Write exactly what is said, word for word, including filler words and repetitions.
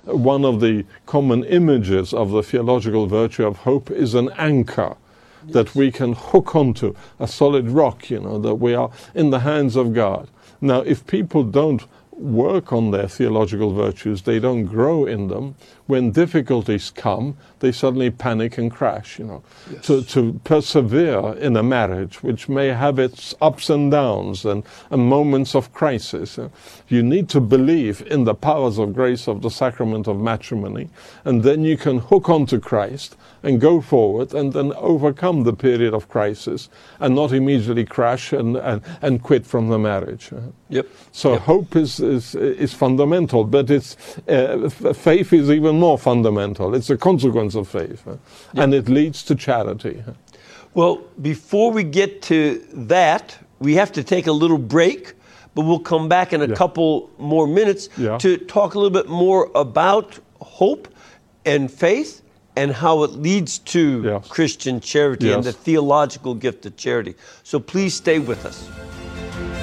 one of the common images of the theological virtue of hope is an anchor that we can hook onto, a solid rock, you know, that we are in the hands of God. Now, if people don't work on their theological virtues, they don't grow in them, when difficulties come, they suddenly panic and crash, you know. Yes. To, to persevere in a marriage, which may have its ups and downs and, and moments of crisis, uh, you need to believe in the powers of grace of the sacrament of matrimony, and then you can hook onto Christ and go forward and then overcome the period of crisis and not immediately crash and, and, and quit from the marriage. Uh, yep. So yep. hope is, is, is fundamental, but it's, uh, faith is even more fundamental. It's a consequence of faith, uh, yep. and it leads to charity. Well, before we get to that, we have to take a little break, but we'll come back in a yeah. couple more minutes yeah. to talk a little bit more about hope and faith and how it leads to yes. Christian charity yes. and the theological gift of charity. So please stay with us.